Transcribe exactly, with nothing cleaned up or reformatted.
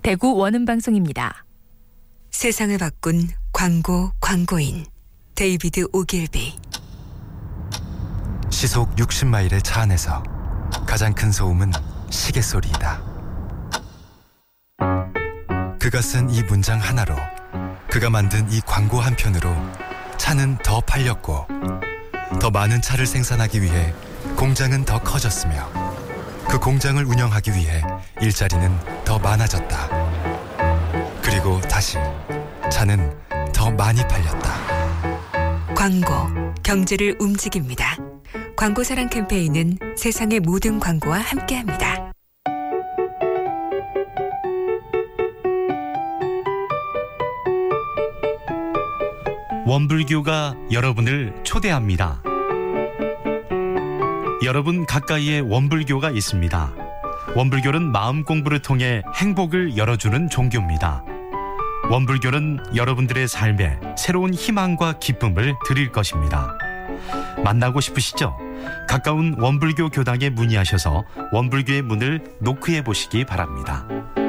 대구 원음방송입니다. 세상을 바꾼 광고 광고인 데이비드 오길비. 시속 육십 마일의 차 안에서 가장 큰 소음은 시계 소리이다. 그가 쓴 이 문장 하나로, 그가 만든 이 광고 한 편으로 차는 더 팔렸고, 더 많은 차를 생산하기 위해 공장은 더 커졌으며, 그 공장을 운영하기 위해 일자리는 더 많아졌다. 그리고 다시 차는 더 많이 팔렸다. 광고, 경제를 움직입니다. 광고 사랑 캠페인은 세상의 모든 광고와 함께합니다. 원불교가 여러분을 초대합니다. 여러분 가까이에 원불교가 있습니다. 원불교는 마음 공부를 통해 행복을 열어주는 종교입니다. 원불교는 여러분들의 삶에 새로운 희망과 기쁨을 드릴 것입니다. 만나고 싶으시죠? 가까운 원불교 교당에 문의하셔서 원불교의 문을 노크해 보시기 바랍니다.